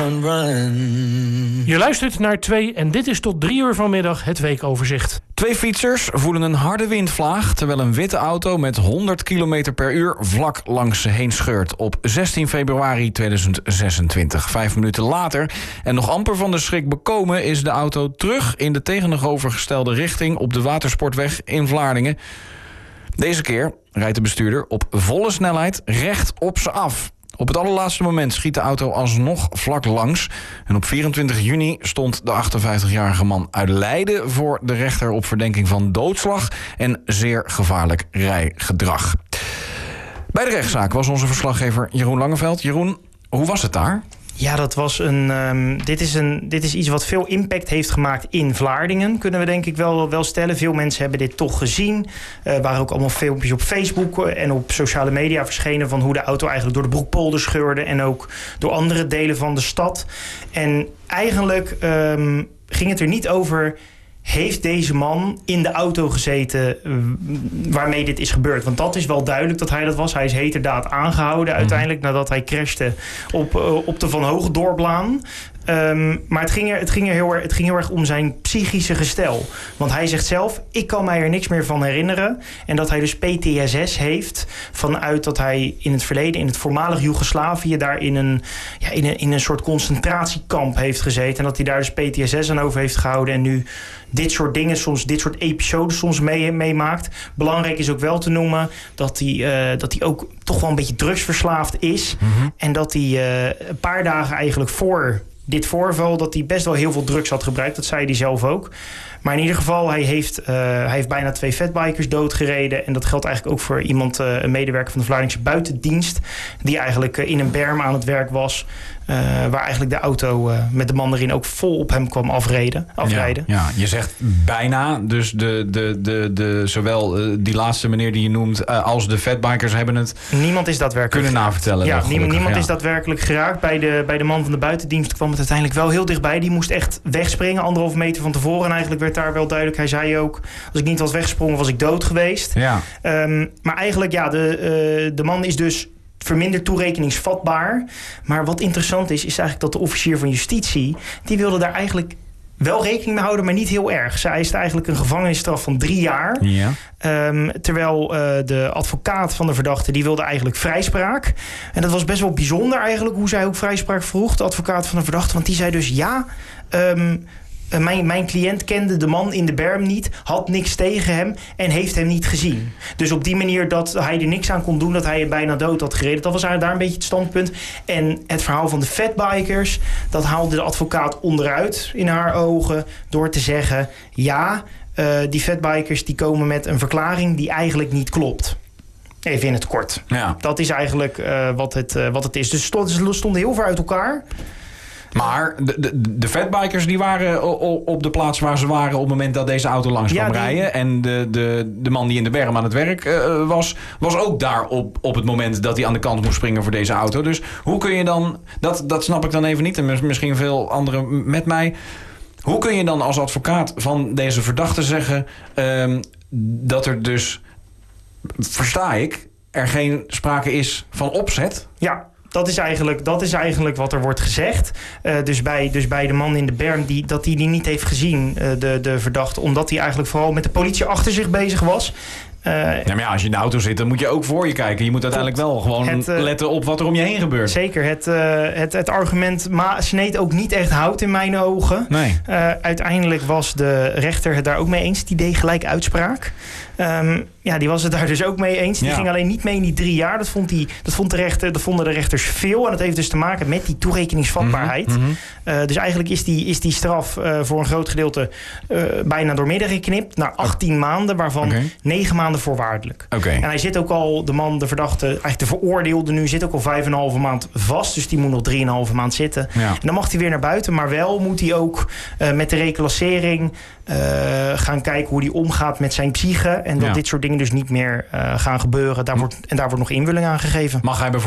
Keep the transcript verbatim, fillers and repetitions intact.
Je luistert naar twee en dit is tot drie uur vanmiddag het weekoverzicht. Twee fietsers voelen een harde windvlaag terwijl een witte auto met honderd kilometer per uur vlak langs ze heen scheurt op zestien februari tweeduizend zesentwintig. Vijf minuten later en nog amper van de schrik bekomen is de auto terug in de tegenovergestelde richting op de Watersportweg in Vlaardingen. Deze keer rijdt de bestuurder op volle snelheid recht op ze af. Op het allerlaatste moment schiet de auto alsnog vlak langs. En op vierentwintig juni stond de achtenvijftigjarige man uit Leiden voor de rechter op verdenking van doodslag en zeer gevaarlijk rijgedrag. Bij de rechtszaak was onze verslaggever Jeroen Langeveld. Jeroen, hoe was het daar? Ja, dat was een, um, dit, is een, dit is iets wat veel impact heeft gemaakt in Vlaardingen, kunnen we denk ik wel, wel stellen. Veel mensen hebben dit toch gezien. Er uh, waren ook allemaal filmpjes op Facebook en op sociale media verschenen van hoe de auto eigenlijk door de Broekpolder scheurde en ook door andere delen van de stad. En eigenlijk um, ging het er niet over, heeft deze man in de auto gezeten waarmee dit is gebeurd? Want dat is wel duidelijk dat hij dat was. Hij is heterdaad aangehouden uiteindelijk nadat hij crashte op, op de Van Hogendorplaan. Um, maar het ging, er, het, ging er heel erg, het ging heel erg om zijn psychische gestel. Want hij zegt zelf, ik kan mij er niks meer van herinneren. En dat hij dus P T S S heeft vanuit dat hij in het verleden, in het voormalig Joegoslavië, daar in een, ja, in een, in een soort concentratiekamp heeft gezeten. En dat hij daar dus P T S S aan over heeft gehouden. En nu dit soort dingen, soms dit soort episodes soms mee, meemaakt. Belangrijk is ook wel te noemen dat hij, uh, dat hij ook toch wel een beetje drugsverslaafd is. Mm-hmm. En dat hij uh, een paar dagen eigenlijk voor dit voorval, dat hij best wel heel veel drugs had gebruikt. Dat zei hij zelf ook. Maar in ieder geval, hij heeft, uh, hij heeft bijna twee fatbikers doodgereden. En dat geldt eigenlijk ook voor iemand, uh, een medewerker van de Vlaardingse buitendienst, die eigenlijk uh, in een berm aan het werk was. Uh, waar eigenlijk de auto uh, met de man erin ook vol op hem kwam afreden, afrijden. Ja, ja, je zegt bijna. Dus de, de, de, de, zowel uh, die laatste meneer die je noemt uh, als de fatbikers hebben het niemand is daadwerkelijk kunnen navertellen. Ja, niemand, niemand ja. is daadwerkelijk geraakt. Bij de, bij de man van de buitendienst kwam het uiteindelijk wel heel dichtbij. Die moest echt wegspringen, anderhalve meter van tevoren. En eigenlijk werd daar wel duidelijk. Hij zei ook, als ik niet was weggesprongen, was ik dood geweest. Ja. Um, maar eigenlijk, ja, de, uh, de man is dus verminderd toerekeningsvatbaar. Maar wat interessant is, is eigenlijk dat de officier van justitie, die wilde daar eigenlijk wel rekening mee houden, maar niet heel erg. Zij eist eigenlijk een gevangenisstraf van drie jaar. Ja. Um, terwijl uh, de advocaat van de verdachte, die wilde eigenlijk vrijspraak. En dat was best wel bijzonder eigenlijk, hoe zij ook vrijspraak vroeg, de advocaat van de verdachte. Want die zei dus ja, Um, Uh, mijn, mijn cliënt kende de man in de berm niet, had niks tegen hem en heeft hem niet gezien. Dus op die manier dat hij er niks aan kon doen, dat hij hem bijna dood had gereden. Dat was eigenlijk daar een beetje het standpunt. En het verhaal van de fatbikers, dat haalde de advocaat onderuit in haar ogen door te zeggen, ja, uh, die fatbikers die komen met een verklaring die eigenlijk niet klopt. Even in het kort. Ja. Dat is eigenlijk uh, wat, het, uh, wat het is. Dus ze stonden heel ver uit elkaar. Maar de, de, de fatbikers die waren op de plaats waar ze waren op het moment dat deze auto langs kwam ja, die rijden. En de, de, de man die in de berm aan het werk uh, was, was ook daar op, op het moment dat hij aan de kant moest springen voor deze auto. Dus hoe kun je dan, dat, dat snap ik dan even niet en misschien veel anderen met mij. Hoe kun je dan als advocaat van deze verdachte zeggen um, dat er dus, versta ik, er geen sprake is van opzet? Ja. Dat is, eigenlijk, dat is eigenlijk wat er wordt gezegd. Uh, dus, bij, dus bij de man in de berm, die, dat hij die niet heeft gezien, uh, de, de verdachte, omdat hij eigenlijk vooral met de politie achter zich bezig was. Uh, ja, maar ja, als je in de auto zit, dan moet je ook voor je kijken. Je moet uiteindelijk wel gewoon het, uh, letten op wat er om je heen gebeurt. Zeker. Het, uh, het, het argument ma- sneed ook niet echt hout in mijn ogen. Nee. Uh, uiteindelijk was de rechter het daar ook mee eens. Die deed gelijk uitspraak. Um, ja, die was het daar dus ook mee eens. Die ja. ging alleen niet mee in die drie jaar. Dat, vond die, dat, vond de rechter, dat vonden de rechters veel. En dat heeft dus te maken met die toerekeningsvatbaarheid. Mm-hmm. Uh, dus eigenlijk is die, is die straf uh, voor een groot gedeelte uh, bijna doormidden geknipt. Naar achttien oh. maanden, waarvan okay. negen maanden voorwaardelijk. Okay. En hij zit ook al, de man, de verdachte, eigenlijk de veroordeelde nu, zit ook al vijf en een halve maand vast. Dus die moet nog drie en een halve maand zitten. Ja. En dan mag hij weer naar buiten. Maar wel moet hij ook uh, met de reclassering uh, gaan kijken hoe hij omgaat met zijn psyche. En dat ja. dit soort dingen dus niet meer uh, gaan gebeuren. Daar wordt, en daar wordt nog invulling aan gegeven. Mag hij bijvoorbeeld